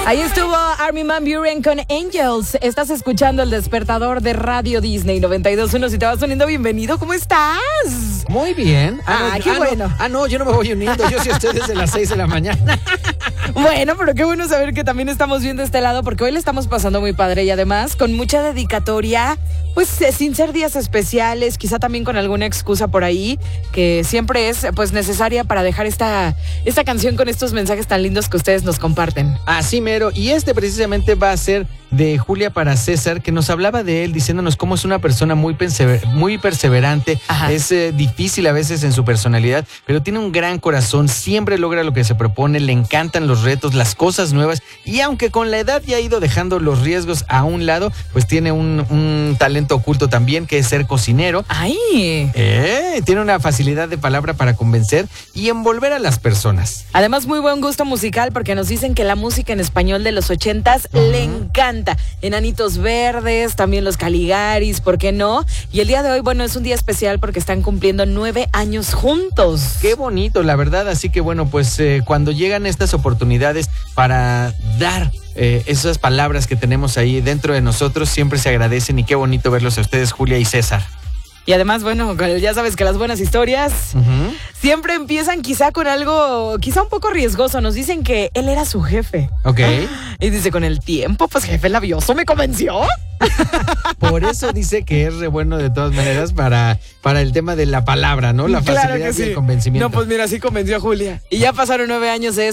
Ahí estuvo Armin van Buuren con Angels. Estás escuchando El Despertador de Radio Disney 92.1. Si te vas uniendo, bienvenido. ¿Cómo estás? Muy bien. Qué bueno. No, yo no me voy uniendo. Yo sí estoy desde las 6 de la mañana. Bueno, pero qué bueno saber que también estamos viendo este lado, porque hoy le estamos pasando muy padre y además con mucha dedicatoria, pues sin ser días especiales, quizá también con alguna excusa por ahí, que siempre es pues necesaria para dejar esta canción con estos mensajes tan lindos que ustedes nos comparten. Así mero. Y precisamente va a ser de Julia para César, que nos hablaba de él, diciéndonos cómo es una persona muy perseverante. Ajá. Es difícil a veces en su personalidad, pero tiene un gran corazón, siempre logra lo que se propone, le encantan los retos, las cosas nuevas, y aunque con la edad ya ha ido dejando los riesgos a un lado, pues tiene un talento oculto también, que es ser cocinero. ¡Ay! Tiene una facilidad de palabra para convencer y envolver a las personas. Además, muy buen gusto musical, porque nos dicen que la música en español de los 80s le encanta. Enanitos Verdes, también los Caligaris, ¿por qué no? Y el día de hoy, bueno, es un día especial porque están cumpliendo 9 años juntos. Qué bonito, la verdad. Así que bueno, pues cuando llegan estas oportunidades para dar esas palabras que tenemos ahí dentro de nosotros, siempre se agradecen, y qué bonito verlos a ustedes, Julia y César. Y además, bueno, ya sabes que las buenas historias siempre empiezan quizá con algo, quizá un poco riesgoso. Nos dicen que él era su jefe. Ok. Y dice, con el tiempo, pues jefe labioso, me convenció. Por eso dice que es re bueno de todas maneras para el tema de la palabra, ¿no? La facilidad y el convencimiento. No, pues mira, sí convenció a Julia. Y ya pasaron 9 años de